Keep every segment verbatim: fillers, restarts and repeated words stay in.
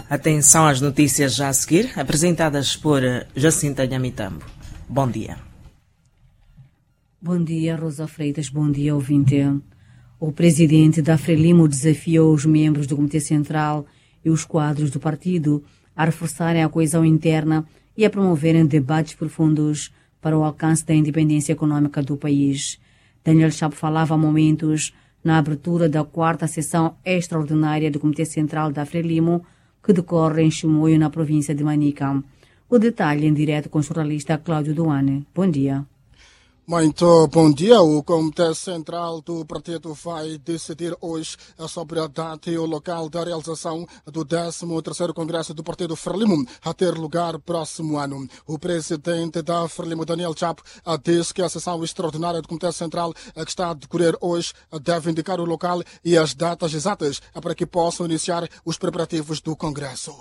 Atenção às notícias já a seguir, apresentadas por Jacinta Nhamitambo. Bom dia. Bom dia, Rosa Freitas. Bom dia, ouvinte. O presidente da Frelimo desafiou os membros do Comitê Central e os quadros do partido a reforçarem a coesão interna e a promoverem debates profundos para o alcance da independência econômica do país. Daniel Chapo falava há momentos na abertura da quarta sessão extraordinária do Comitê Central da Frelimo, que decorre em Chimoio, na província de Manica. O detalhe em direto com o jornalista Cláudio Duane. Bom dia. Muito bom dia. O Comitê Central do Partido vai decidir hoje sobre a data e o local da realização do décimo terceiro Congresso do Partido Frelimo, a ter lugar próximo ano. O presidente da Frelimo, Daniel Chapo, disse que a sessão extraordinária do Comitê Central, que está a decorrer hoje, deve indicar o local e as datas exatas para que possam iniciar os preparativos do Congresso.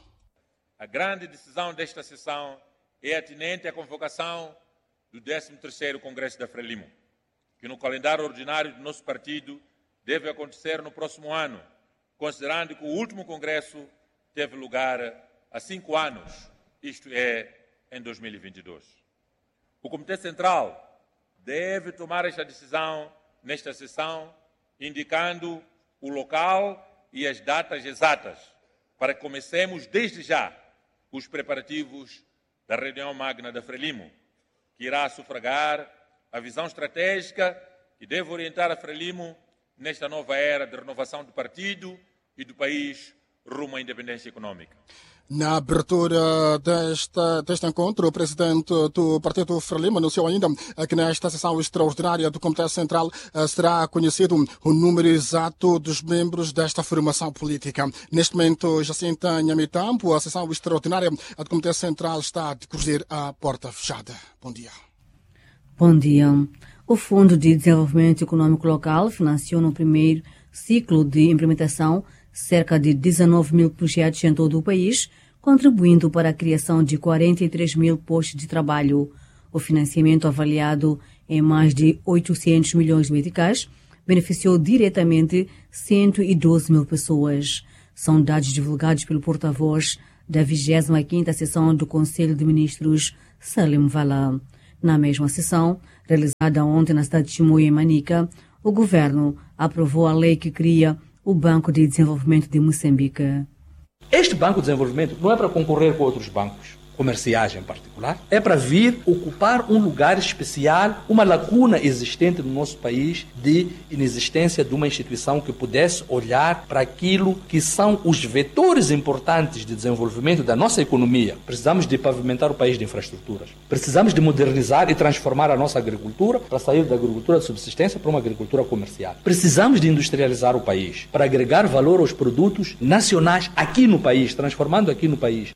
A grande decisão desta sessão é atinente à convocação do décimo terceiro Congresso da Frelimo, que no calendário ordinário do nosso partido deve acontecer no próximo ano, considerando que o último Congresso teve lugar há cinco anos, isto é, em dois mil e vinte e dois. O Comitê Central deve tomar esta decisão nesta sessão, indicando o local e as datas exatas, para que comecemos desde já os preparativos da reunião magna da Frelimo, que irá sufragar a visão estratégica que deve orientar a Frelimo nesta nova era de renovação do partido e do país rumo à independência econômica. Na abertura desta, deste encontro, o presidente do Partido Frelimo anunciou ainda que nesta sessão extraordinária do Comitê Central será conhecido o número exato dos membros desta formação política. Neste momento, Jacinta Nhamitambo, a sessão extraordinária do Comitê Central está a decorrer à porta fechada. Bom dia. Bom dia. O Fundo de Desenvolvimento Econômico Local financiou no primeiro ciclo de implementação cerca de dezenove mil projetos em todo o país, contribuindo para a criação de quarenta e três mil postos de trabalho. O financiamento, avaliado em mais de oitocentos milhões de meticais, beneficiou diretamente cento e doze mil pessoas. São dados divulgados pelo porta-voz da vigésima quinta sessão do Conselho de Ministros, Salim Vala. Na mesma sessão, realizada ontem na cidade de Chimoio, em Manica, o governo aprovou a lei que cria o Banco de Desenvolvimento de Moçambique. Este Banco de Desenvolvimento não é para concorrer com outros bancos comerciais em particular, é para vir ocupar um lugar especial, uma lacuna existente no nosso país de inexistência de uma instituição que pudesse olhar para aquilo que são os vetores importantes de desenvolvimento da nossa economia. Precisamos de pavimentar o país de infraestruturas. Precisamos de modernizar e transformar a nossa agricultura para sair da agricultura de subsistência para uma agricultura comercial. Precisamos de industrializar o país para agregar valor aos produtos nacionais aqui no país, transformando aqui no país.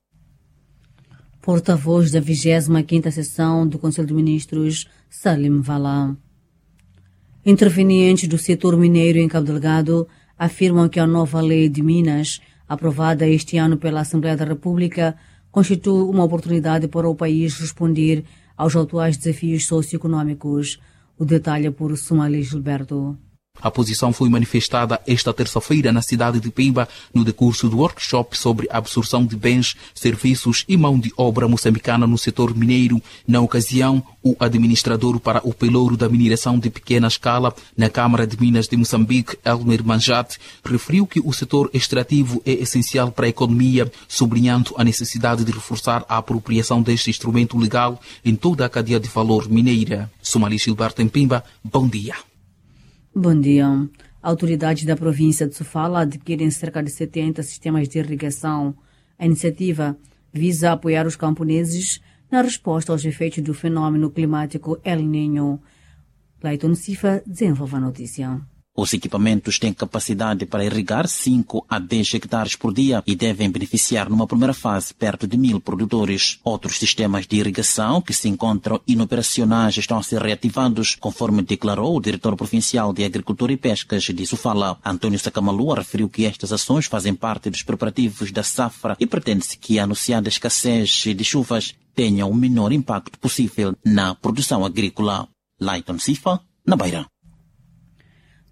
Porta-voz da vigésima quinta sessão do Conselho de Ministros, Salim Vala. Intervenientes do setor mineiro em Cabo Delgado afirmam que a nova lei de Minas, aprovada este ano pela Assembleia da República, constitui uma oportunidade para o país responder aos atuais desafios socioeconômicos. O detalhe é por Sumali Gilberto. A posição foi manifestada esta terça-feira na cidade de Pemba, no decurso do workshop sobre a absorção de bens, serviços e mão de obra moçambicana no setor mineiro. Na ocasião, o administrador para o pelouro da mineração de pequena escala na Câmara de Minas de Moçambique, Elmer Manjate, referiu que o setor extrativo é essencial para a economia, sublinhando a necessidade de reforçar a apropriação deste instrumento legal em toda a cadeia de valor mineira. Sumali Gilberto em Pemba, bom dia. Bom dia. Autoridades da província de Sofala adquirem cerca de setenta sistemas de irrigação. A iniciativa visa apoiar os camponeses na resposta aos efeitos do fenômeno climático El Niño. Clayton Sifa desenvolve a notícia. Os equipamentos têm capacidade para irrigar cinco a dez hectares por dia e devem beneficiar numa primeira fase perto de mil produtores. Outros sistemas de irrigação que se encontram inoperacionais estão a ser reativados, conforme declarou o diretor provincial de Agricultura e Pescas de Sofala. Antônio Sakamalua referiu que estas ações fazem parte dos preparativos da safra e pretende-se que a anunciada escassez de chuvas tenha o menor impacto possível na produção agrícola. Layton Sifa, na Beira.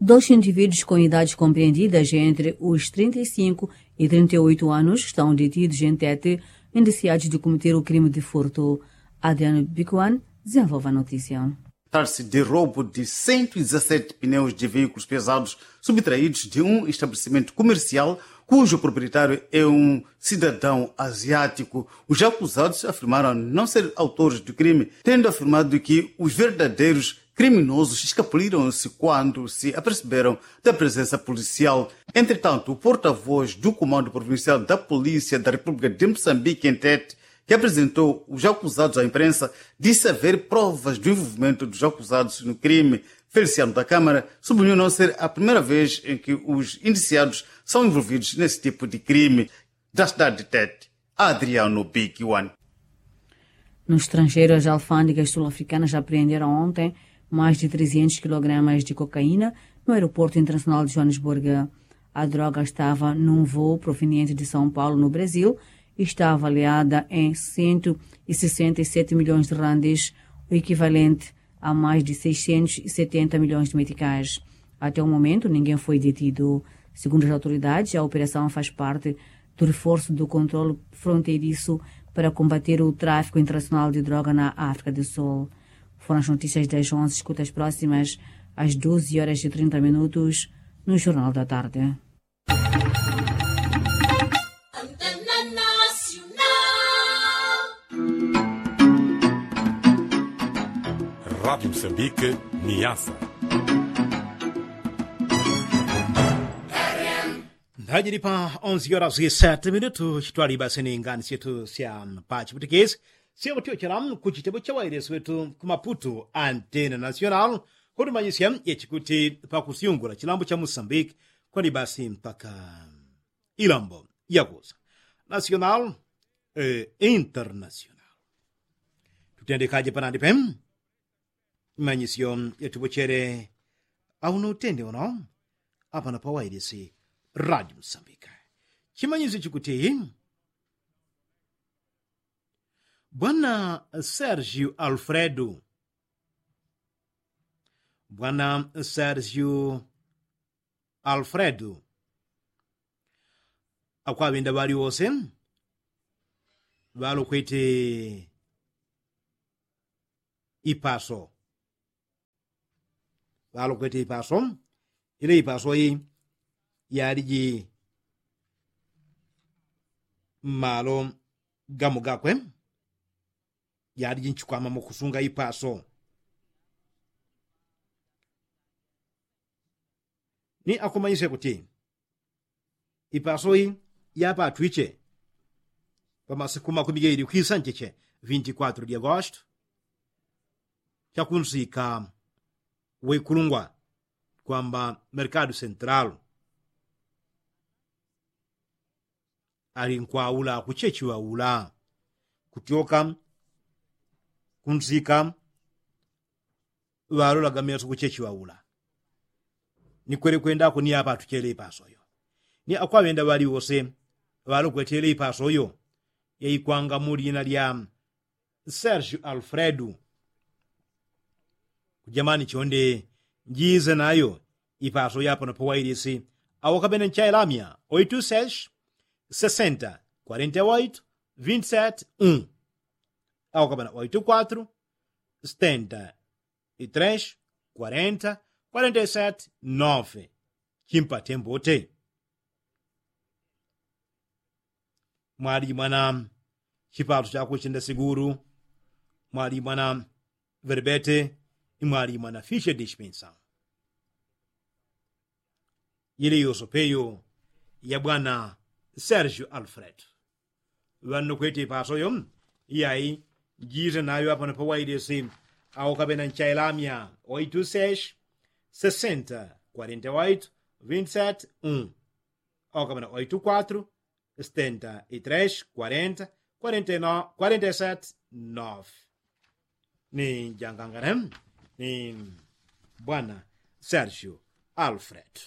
Dois indivíduos com idades compreendidas entre os trinta e cinco e trinta e oito anos estão detidos em Tete, indiciados de cometer o crime de furto. Adriano Bicuan desenvolve a notícia. Trata-se de roubo de cento e dezassete pneus de veículos pesados subtraídos de um estabelecimento comercial cujo proprietário é um cidadão asiático. Os acusados afirmaram não ser autores do crime, tendo afirmado que os verdadeiros criminosos escapuliram-se quando se aperceberam da presença policial. Entretanto, o porta-voz do Comando Provincial da Polícia da República de Moçambique, em Tete, que apresentou os acusados à imprensa, disse haver provas do envolvimento dos acusados no crime. Feliciano da Câmara sublinhou não ser a primeira vez em que os indiciados são envolvidos nesse tipo de crime. Da cidade de Tete, Adriano Bicuan. No estrangeiro, as alfândegas sul-africanas apreenderam ontem mais de trezentos quilogramas de cocaína no aeroporto internacional de Joanesburgo. A droga estava num voo proveniente de São Paulo, no Brasil, e está avaliada em cento e sessenta e sete milhões de randes, o equivalente a mais de seiscentos e setenta milhões de meticais. Até o momento, ninguém foi detido. Segundo as autoridades, a operação faz parte do reforço do controle fronteiriço para combater o tráfico internacional de droga na África do Sul. Foram as notícias das onze, escuta as próximas às doze horas e trinta minutos no Jornal da Tarde. Rádio Moçambique, Niassa. Hadi pa onze horas e sete minutos, twali basini ngani setu siam pachi português. Se o teu tiram kuchitebo chawaire swetu kumaputo Antena Nacional, quando manyisiam yechikuti pa kusiungula chilambo cha Moçambique, quando basi mpaka Ilambo, Yagosa. Nacional e internacional. Tutende kaje panandi pem. Manyisium yetubochere au no tende ono apa na pawaire si Rádio Moçambique. Chimanyizo chikuti Bwana Sérgio Alfredo Bwana Sérgio Alfredo akwabinda bali wose balo kwete ipaso balo kwete ipaso ile ipaso yi yariji malo gamu gakwe yariji nchukwama mukusunga ipaso ni akumanyise kuti ipaso yi yapa twiche pamasiku makumi abiri kwisancheche vinte e quatro de agosto chakunzika wekulungwa kwamba mercado central ali nkwaula kuchechiwa ula kutyoka kunzika walola gameso kuchechiwa ula ni kwere kwendako ni apa tuchele ipaso yo ni akwabenda bali wose walo kwetele ipaso yo yaikwanga mulina lya Sérgio Alfredo kujamani chonde njize nayo ipaso yapo na pawairisi awakabena nchailamia oito seis sessenta, quarenta e oito, vinte e sete, um. Awakabana oito quatro, setenta e três, quarenta, quarenta e sete, nove. Chimpa tembote. Mwari mana chipalo chako chinda seguro, mwari mana verbete, e mwari mana ficha de dispensa. Ile yosopeyo ya bwana Sérgio Alfredo. Wano kwete paso yom, yai, giza nayo apa na pawaide si, ao kabena nchailamia, oito seis, sessenta, quarenta e oito, vinte e sete, um. Ao kabena oito quatro, setenta e três, quarenta, quarenta e nove, quarenta e sete, nove. Ni jangangarem, ni bwana Sérgio Alfredo.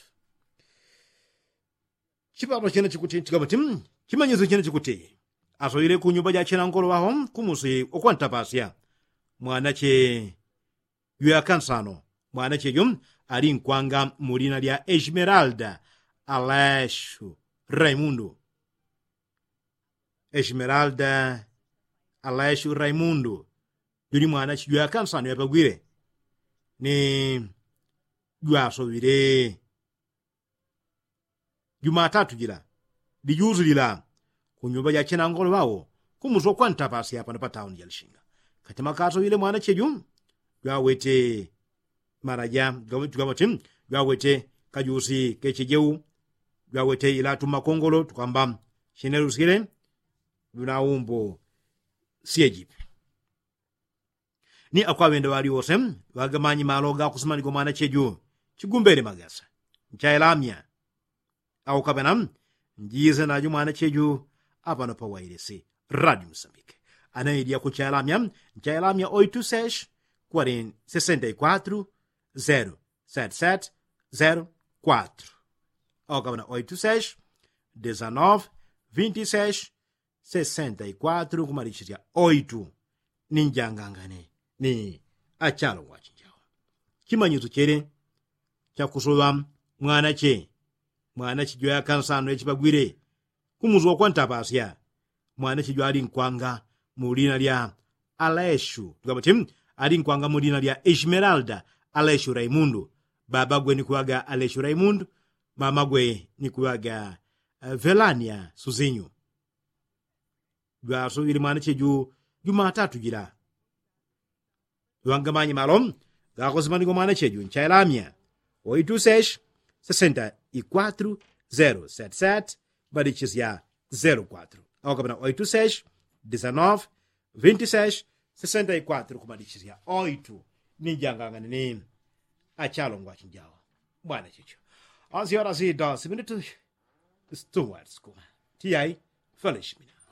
Chipalo chena chikuti chikabati chimanyizo chena chikuti asoire ku nyumba ya chena ngolo waho kumusi okwanta pasya mwana che yuya kansano mwana che yum ali nkwanga mu lina lya Esmeralda Aleixo Raimundo. Esmeralda Aleixo Raimundo yuli mwana chijwa kansano yapagwire ni jwasovire Jumatatu jila dijuzulila ku nyumba ya chenangolo bawo kumuzo kwanta pasi hapa pa town ya Lishinga kati makaso yule mwana cheju jwawete maraja gamutim jwawete kajusi kechejeu jwawete ila tumakongolo tukamba shinerusire bunaumbo siejipe ni akwabende wali wose wagamanyi maloga kusimani ko mwana cheju chigumbere magasa nchailamya au kabenam njize na jumana cheju apano pa wairesi Radio Moçambique anaidia kuchailamya nchailamya oito seis sessenta e quatro zero sete sete zero quatro au kabena oito seis dezenove vinte e seis sessenta e quatro kumarichia oito ninjangangane ni achalo wachinjawa chimanyizo chere chakusowa mwana che mwana chijwa ya kansano echibagwire kumuzwa kwanta pasya mwana chijwa ali nkwanga mu lina lya Aleixo tukamati ali nkwanga mu lina lya Esmeralda Aleixo Raimundo baba gwe ni kuwaga Aleixo Raimundo mama gwe ni kuwaga uh, Velania Suzinho gwaso ili mwana chiju Jumatatu jira wangamanyi malom gakozimani ko mwana cheju nchailamya oito seis sessenta e quatro zero sete sete badichis ya zero quatro au kabena oito seis dezenove vinte e seis sessenta e quatro kumadichis ya oito ninjangangane ni achalo ngwachinjawa bwana chicho onze horas e doze minutos Stuart Skuma T I Feliz Mina